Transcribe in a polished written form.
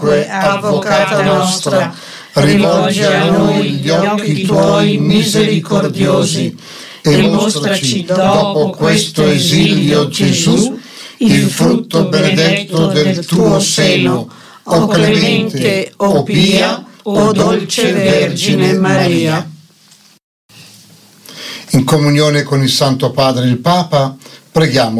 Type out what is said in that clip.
Avvocata nostra, rivolgi a noi gli occhi tuoi misericordiosi e mostraci dopo questo esilio, Gesù, il frutto benedetto del tuo seno, o clemente, o pia, o dolce Vergine Maria. In comunione con il Santo Padre il Papa, preghiamo